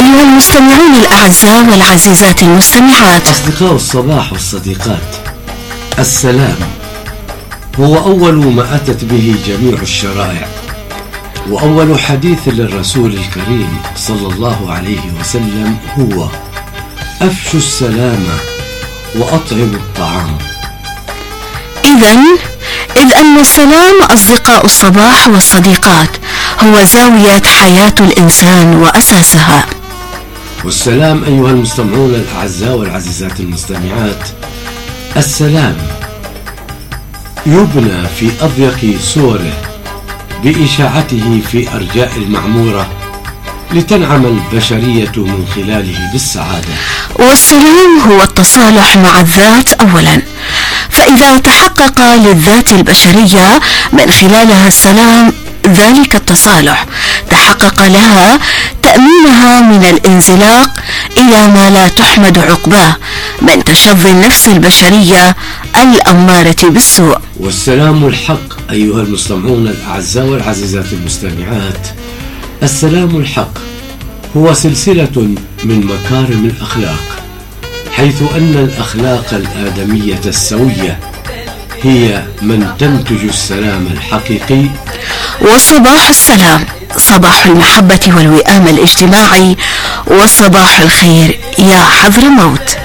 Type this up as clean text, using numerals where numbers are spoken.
أيها المستمعون الأعزاء والعزيزات المستمعات، أصدقاء الصباح والصديقات، السلام هو أول ما أتت به جميع الشرائع، وأول حديث للرسول الكريم صلى الله عليه وسلم هو: أفشوا السلام وأطعموا الطعام. إذ أن السلام أصدقاء الصباح والصديقات هو زاوية حياة الإنسان وأساسها. والسلام أيها المستمعون الأعزاء والعزيزات المستمعات، السلام يبنى في أضيق صوره بإشاعته في أرجاء المعمورة لتنعم البشرية من خلاله بالسعادة. والسلام هو التصالح مع الذات أولا، فإذا تحقق للذات البشرية من خلالها السلام، ذلك التصالح تحقق لها تأمينها من الانزلاق إلى ما لا تحمد عقباه من تشظي النفس البشرية الأمارة بالسوء. والسلام الحق أيها المستمعون الأعزاء والعزيزات المستمعات، السلام الحق هو سلسلة من مكارم الأخلاق، حيث أن الأخلاق الآدمية السوية هي من تنتج السلام الحقيقي. والصباح السلام، صباح المحبة والوئام الاجتماعي، وصباح الخير يا حضرموت.